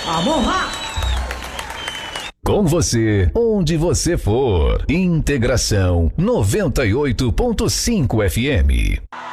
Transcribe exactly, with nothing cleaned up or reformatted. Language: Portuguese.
Amorra! Com você, onde você for. Integração noventa e oito ponto cinco F M.